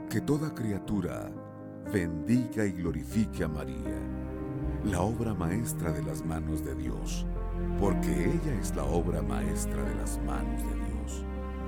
Que toda criatura bendiga y glorifique a María, la obra maestra de las manos de Dios, porque ella es la obra maestra de las manos de Dios.